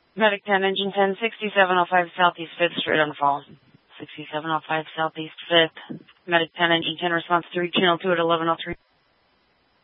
Medic 10, Engine 10, 6705 Southeast 5th, straight on the fall. 6705 Southeast 5th. Medic 10, Engine 10, response 3, channel 2 at 1103.